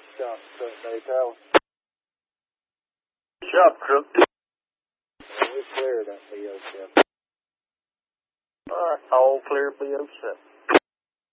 Shop truck, Bay Tower. Shop truck. We're clear that BO7. All right, all clear BO7.